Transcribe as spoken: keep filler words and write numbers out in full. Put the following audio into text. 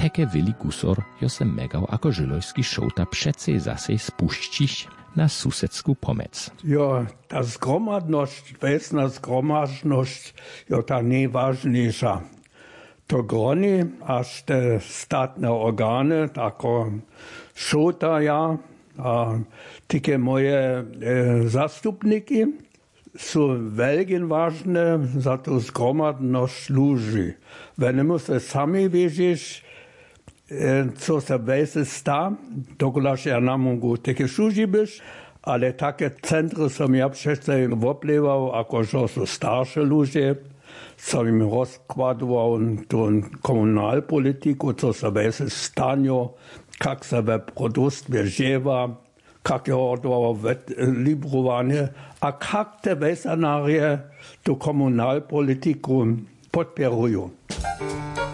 heke Willi Gusor jo se megał ako žilojski šouta přece zase spuścić na susedsku pomec. Jo, ta zgromadność, wesna zgromadność, jo ta najważniejsza. To groni, aż te statne organy, tako šouta ja, a takie moje e, zastupniki, są velkin ważne za to zgromadność ludzi. Wenn se sami wiedzieć, co se wese sta, dokulaż ja na mogu takie służy być, ale takie centry som ja przecież woplewał, jako że są starsze ludzie, co im rozkładował tą komunalpolitiku, co se wese stanio, jak se we produkt wierziewa, jak je odwołał librowanie, a jak te wesenarie tu komunalpolitiku podpierują.